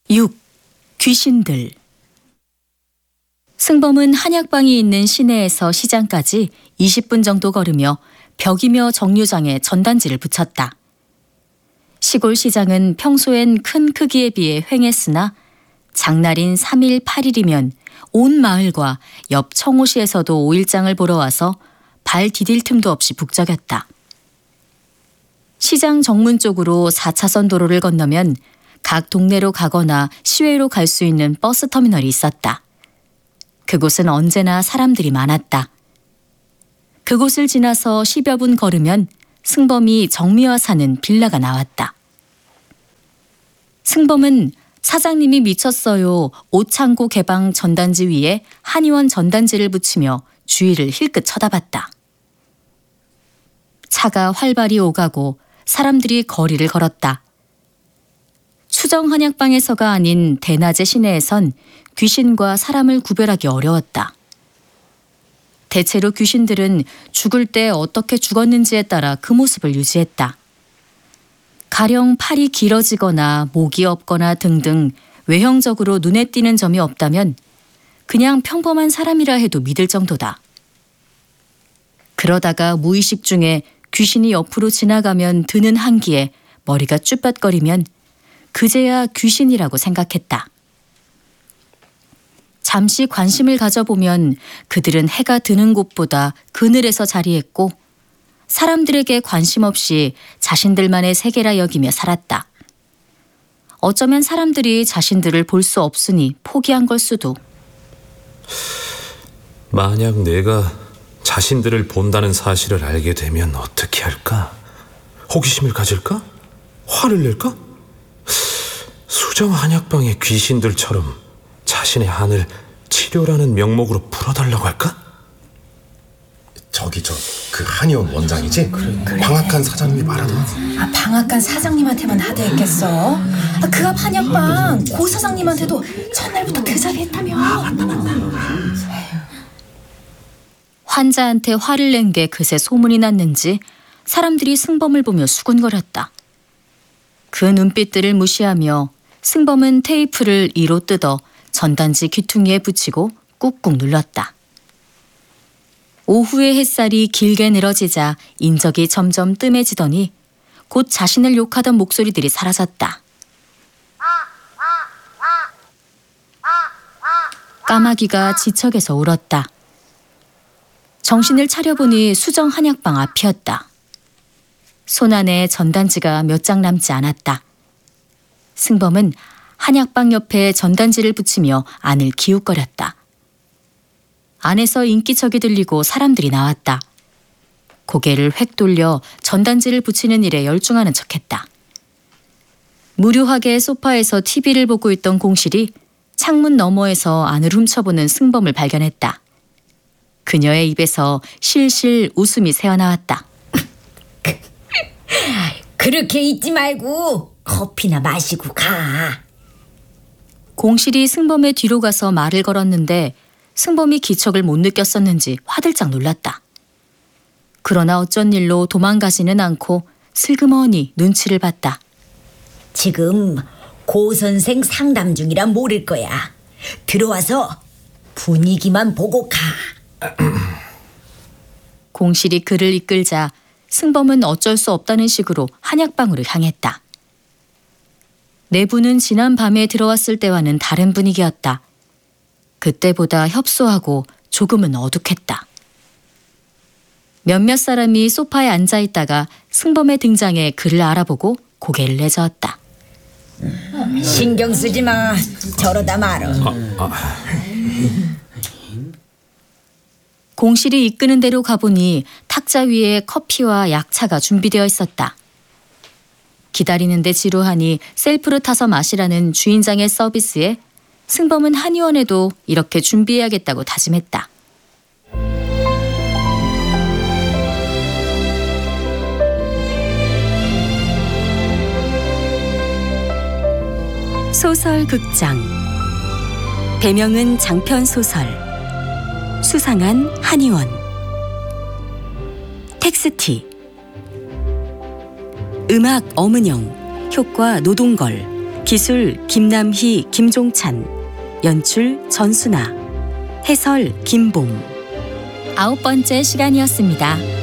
6. 귀신들. 승범은 한약방이 있는 시내에서 시장까지 20분 정도 걸으며 벽이며 정류장에 전단지를 붙였다. 시골 시장은 평소엔 큰 크기에 비해 휑했으나 장날인 3일 8일이면 온 마을과 옆 청호시에서도 5일장을 보러 와서 발 디딜 틈도 없이 북적였다. 시장 정문 쪽으로 4차선 도로를 건너면 각 동네로 가거나 시외로 갈 수 있는 버스 터미널이 있었다. 그곳은 언제나 사람들이 많았다. 그곳을 지나서 10여 분 걸으면 승범이 정미화 사는 빌라가 나왔다. 승범은 사장님이 미쳤어요 옷창고 개방 전단지 위에 한의원 전단지를 붙이며 주위를 힐끗 쳐다봤다. 차가 활발히 오가고 사람들이 거리를 걸었다. 수정 한약방에서가 아닌 대낮의 시내에선 귀신과 사람을 구별하기 어려웠다. 대체로 귀신들은 죽을 때 어떻게 죽었는지에 따라 그 모습을 유지했다. 가령 팔이 길어지거나 목이 없거나 등등 외형적으로 눈에 띄는 점이 없다면 그냥 평범한 사람이라 해도 믿을 정도다. 그러다가 무의식 중에 귀신이 옆으로 지나가면 드는 한기에 머리가 쭈뼛거리면 그제야 귀신이라고 생각했다. 잠시 관심을 가져보면 그들은 해가 드는 곳보다 그늘에서 자리했고 사람들에게 관심 없이 자신들만의 세계라 여기며 살았다. 어쩌면 사람들이 자신들을 볼 수 없으니 포기한 걸 수도. 만약 내가 자신들을 본다는 사실을 알게 되면 어떻게 할까? 호기심을 가질까? 화를 낼까? 수정 한약방의 귀신들처럼 자신의 한을 치료라는 명목으로 풀어달라고 할까? 저기 그 한의원 원장이지? 그래. 방학한 사장님이 말하던. 방학한 사장님한테만 하대했겠어? 그 앞 한약방 고 사장님한테도 첫날부터 그 자리 했다며. 맞다. 환자한테 화를 낸 게 그새 소문이 났는지 사람들이 승범을 보며 수군거렸다. 그 눈빛들을 무시하며 승범은 테이프를 이로 뜯어 전단지 귀퉁이에 붙이고 꾹꾹 눌렀다. 오후의 햇살이 길게 늘어지자 인적이 점점 뜸해지더니 곧 자신을 욕하던 목소리들이 사라졌다. 까마귀가 지척에서 울었다. 정신을 차려보니 수정 한약방 앞이었다. 손안에 전단지가 몇 장 남지 않았다. 승범은 한약방 옆에 전단지를 붙이며 안을 기웃거렸다. 안에서 인기척이 들리고 사람들이 나왔다. 고개를 획 돌려 전단지를 붙이는 일에 열중하는 척했다. 무료하게 소파에서 TV를 보고 있던 공실이 창문 너머에서 안을 훔쳐보는 승범을 발견했다. 그녀의 입에서 실실 웃음이 새어나왔다. 그렇게 있지 말고 커피나 마시고 가. 공실이 승범의 뒤로 가서 말을 걸었는데 승범이 기척을 못 느꼈었는지 화들짝 놀랐다. 그러나 어쩐 일로 도망가지는 않고 슬그머니 눈치를 봤다. 지금 고 선생 상담 중이라 모를 거야. 들어와서 분위기만 보고 가. 공실이 그를 이끌자 승범은 어쩔 수 없다는 식으로 한약방으로 향했다. 내부는 지난 밤에 들어왔을 때와는 다른 분위기였다. 그때보다 협소하고 조금은 어둑했다. 몇몇 사람이 소파에 앉아있다가 승범의 등장에 그를 알아보고 고개를 내저었다. 신경 쓰지 마. 저러다 말어. 공실이 이끄는 대로 가보니 탁자 위에 커피와 약차가 준비되어 있었다. 기다리는데 지루하니 셀프로 타서 마시라는 주인장의 서비스에 승범은 한의원에도 이렇게 준비해야겠다고 다짐했다. 소설 극장. 배명은 장편 소설. 수상한 한의원. 텍스티. 음악 엄은영. 효과 노동걸. 기술 김남희, 김종찬, 연출 전순아, 해설 김봄. 9번째 시간이었습니다.